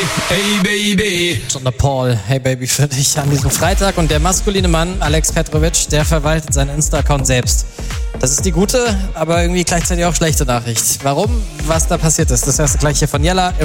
hey baby. John Paul, hey Baby für dich an diesem Freitag. Und der maskuline Mann, Alex Petrovic, der verwaltet seinen Insta-Account selbst. Das ist die gute, aber irgendwie gleichzeitig auch schlechte Nachricht. Warum? Was da passiert ist, das hörst du gleich hier von Jella.